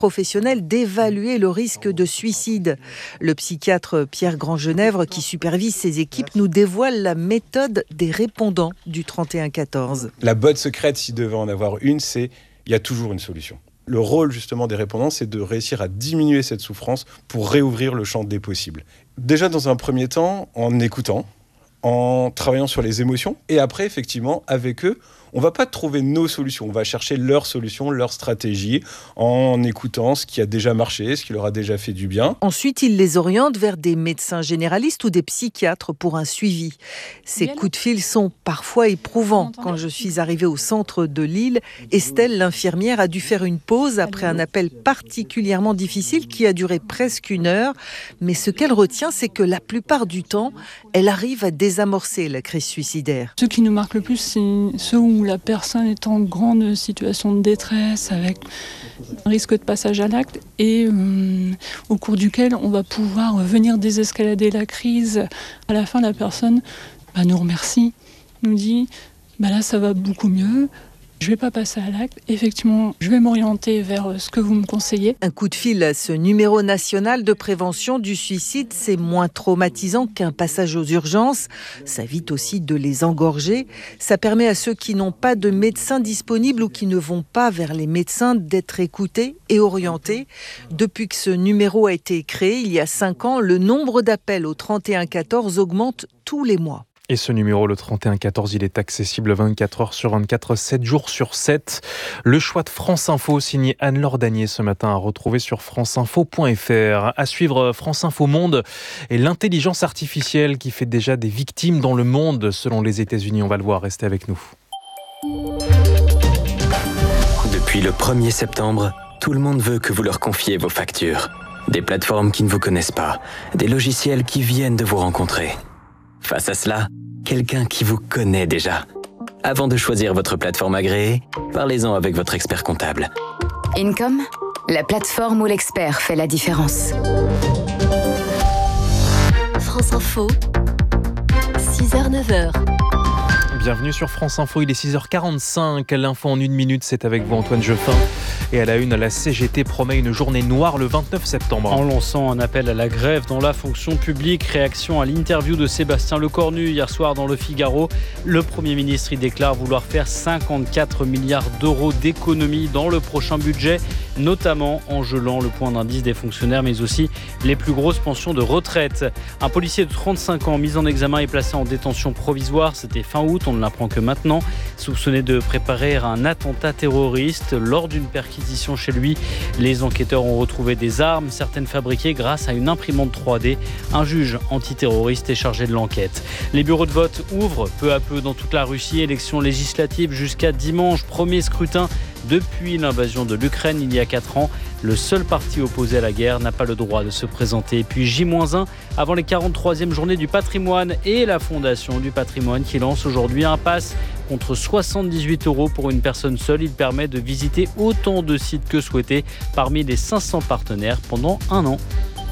professionnels d'évaluer le risque de suicide. Le psychiatre Pierre Grandgenèvre, qui supervise ces équipes, nous dévoile la méthode des répondants du 3114. La botte secrète, s'il devait en avoir une, c'est il y a toujours une solution. Le rôle justement des répondants, c'est de réussir à diminuer cette souffrance pour réouvrir le champ des possibles. Déjà dans un premier temps, en écoutant, en travaillant sur les émotions, et après effectivement avec eux, on ne va pas trouver nos solutions, on va chercher leurs solutions, leurs stratégies, en écoutant ce qui a déjà marché, ce qui leur a déjà fait du bien. Ensuite, il les oriente vers des médecins généralistes ou des psychiatres pour un suivi. Ces coups de fil sont parfois éprouvants. Quand je suis arrivée au centre de Lille, Estelle, l'infirmière, a dû faire une pause après un appel particulièrement difficile qui a duré presque 1 heure. Mais ce qu'elle retient, c'est que la plupart du temps, elle arrive à désamorcer la crise suicidaire. Ce qui nous marque le plus, c'est ceux où la personne est en grande situation de détresse, avec un risque de passage à l'acte, et au cours duquel on va pouvoir venir désescalader la crise. À la fin, la personne nous remercie, nous dit là ça va beaucoup mieux. Je ne vais pas passer à l'acte. Effectivement, je vais m'orienter vers ce que vous me conseillez. Un coup de fil à ce numéro national de prévention du suicide, c'est moins traumatisant qu'un passage aux urgences. Ça évite aussi de les engorger. Ça permet à ceux qui n'ont pas de médecin disponible ou qui ne vont pas vers les médecins d'être écoutés et orientés. Depuis que ce numéro a été créé, il y a 5 ans, le nombre d'appels au 3114 augmente tous les mois. Et ce numéro, le 3114, il est accessible 24 heures sur 24, 7 jours sur 7. Le choix de France Info, signé Anne-Laure Danier ce matin, à retrouver sur franceinfo.fr. À suivre France Info Monde et l'intelligence artificielle qui fait déjà des victimes dans le monde, selon les États-Unis. On va le voir, restez avec nous. Depuis le 1er septembre, tout le monde veut que vous leur confiez vos factures. Des plateformes qui ne vous connaissent pas, des logiciels qui viennent de vous rencontrer. Face à cela, quelqu'un qui vous connaît déjà. Avant de choisir votre plateforme agréée, parlez-en avec votre expert comptable. Income, la plateforme où l'expert fait la différence. France Info, 6h-9h. Bienvenue sur France Info, il est 6h45. L'info en 1 minute, c'est avec vous Antoine Jeffin. Et à la une, la CGT promet une journée noire le 29 septembre. En lançant un appel à la grève dans la fonction publique, réaction à l'interview de Sébastien Lecornu hier soir dans Le Figaro. Le Premier ministre y déclare vouloir faire 54 milliards d'euros d'économies dans le prochain budget, notamment en gelant le point d'indice des fonctionnaires, mais aussi les plus grosses pensions de retraite. Un policier de 35 ans mis en examen et placé en détention provisoire. C'était fin août, on ne l'apprend que maintenant. Soupçonné de préparer un attentat terroriste lors d'une perquisition chez lui. Les enquêteurs ont retrouvé des armes, certaines fabriquées grâce à une imprimante 3D. Un juge antiterroriste est chargé de l'enquête. Les bureaux de vote ouvrent peu à peu dans toute la Russie. Élections législatives jusqu'à dimanche. Premier scrutin depuis l'invasion de l'Ukraine il y a 4 ans. Le seul parti opposé à la guerre n'a pas le droit de se présenter. Et puis J-1 avant les 43e journées du patrimoine et la Fondation du patrimoine qui lance aujourd'hui un pass contre 78 € pour une personne seule. Il permet de visiter autant de sites que souhaité parmi les 500 partenaires pendant 1 an.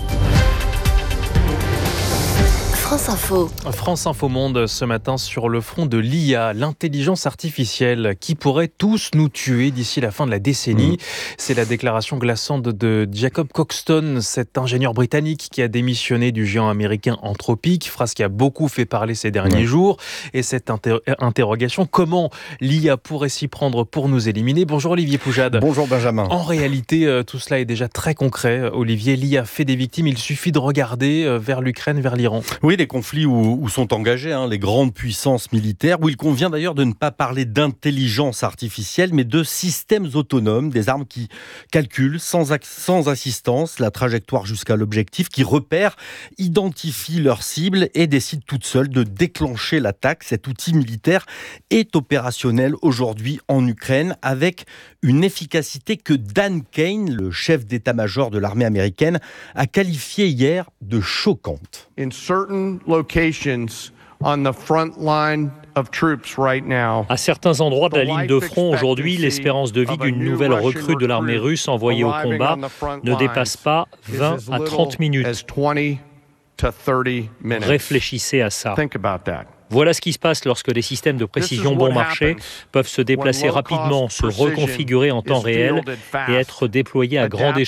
France Info. France Info Monde ce matin sur le front de l'IA, l'intelligence artificielle qui pourrait tous nous tuer d'ici la fin de la décennie. C'est la déclaration glaçante de Jacob Coxton, cet ingénieur britannique qui a démissionné du géant américain Anthropic, phrase qui a beaucoup fait parler ces derniers jours. Et cette interrogation, comment l'IA pourrait s'y prendre pour nous éliminer? Bonjour Olivier Poujade. Bonjour Benjamin. En réalité, tout cela est déjà très concret. Olivier, l'IA fait des victimes, il suffit de regarder vers l'Ukraine, vers l'Iran. Oui, les conflits où sont engagées les grandes puissances militaires, où il convient d'ailleurs de ne pas parler d'intelligence artificielle, mais de systèmes autonomes, des armes qui calculent sans assistance la trajectoire jusqu'à l'objectif, qui repèrent, identifient leurs cibles et décident toutes seules de déclencher l'attaque. Cet outil militaire est opérationnel aujourd'hui en Ukraine avec une efficacité que Dan Kane, le chef d'état-major de l'armée américaine, a qualifiée hier de choquante. In certain locations on the front line of troops right now. À certains endroits de la ligne de front aujourd'hui, l'espérance de vie d'une nouvelle recrue de l'armée russe envoyée au combat ne dépasse pas 20 à 30 minutes. Réfléchissez à ça. Voilà ce qui se passe lorsque les systèmes de précision bon marché peuvent se déplacer rapidement, se reconfigurer en temps réel et être déployés à grande échelle